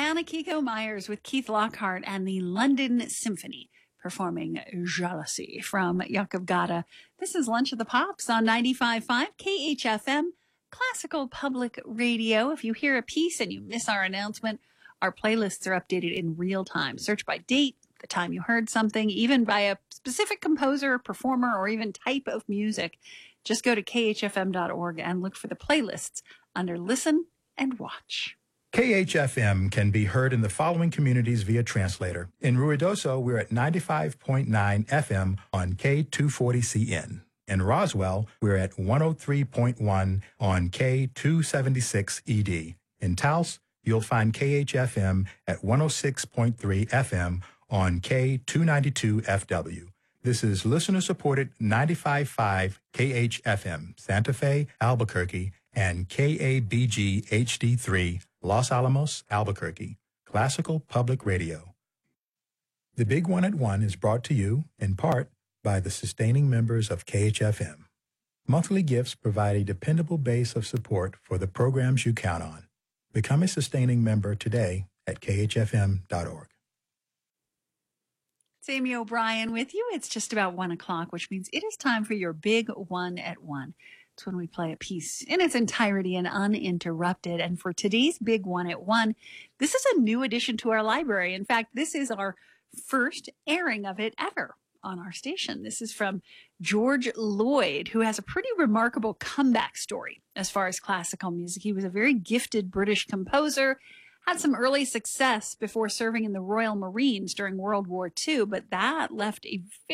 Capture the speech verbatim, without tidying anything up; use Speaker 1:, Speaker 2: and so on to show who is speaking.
Speaker 1: Anna Kiko Myers with Keith Lockhart and the London Symphony performing Jealousy from Yakov Gada. This is Lunch of the Pops on ninety-five point five K H F M, Classical Public Radio. If you hear a piece and you miss our announcement, our playlists are updated in real time. Search by date, the time you heard something, even by a specific composer, performer, or even type of music. Just go to K H F M dot org and look for the playlists under Listen and Watch.
Speaker 2: K H F M can be heard in the following communities via translator. In Ruidoso, we're at ninety-five point nine F M on K two forty C N. In Roswell, we're at one oh three point one on K two seventy-six E D. In Taos, you'll find K H F M at one oh six point three F M on K two ninety-two F W. This is listener-supported ninety-five point five K H F M, Santa Fe, Albuquerque, and K A B G H D three, Los Alamos, Albuquerque, Classical Public Radio. The Big One at One is brought to you, in part, by the sustaining members of K H F M. Monthly gifts provide a dependable base of support for the programs you count on. Become a sustaining member today at K H F M dot org.
Speaker 1: It's Amy O'Brien with you. It's just about one o'clock, which means it is time for your Big One at One. It's when we play a piece in its entirety and uninterrupted. And for today's Big One at One, this is a new addition to our library. In fact, this is our first airing of it ever on our station. This is from George Lloyd, who has a pretty remarkable comeback story as far as classical music. He was a very gifted British composer, had some early success before serving in the Royal Marines during World War Two, but that left a